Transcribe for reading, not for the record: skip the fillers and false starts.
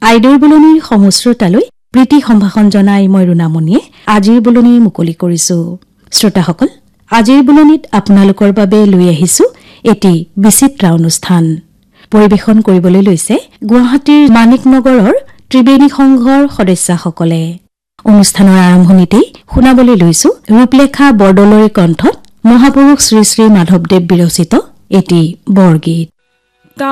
আইদেউৰ বুলনিৰ সমশ্ৰোতালৈ প্ৰীতি সম্ভাষণ জনাই মই ৰুণামণিয়ে আজিৰ বুলনি মুকলি কৰিছো। শ্ৰোতাসকল, আজিৰ বুলনিত আপোনালোকৰ বাবে লৈ আহিছো এটি বিচিত্ৰ অনুষ্ঠান। পৰিবেশন কৰিবলৈ লৈছে গুৱাহাটীৰ মানিক নগৰৰ ত্ৰিবেণী সংঘৰ সদস্যসকলে। অনুষ্ঠানৰ আৰম্ভণিতেই শুনাবলৈ লৈছো ৰূপলেখা বৰদলৈৰ কণ্ঠত মহাপুৰুষ শ্ৰী শ্ৰী মাধৱদেৱ বিৰচিত এটি বৰগীত।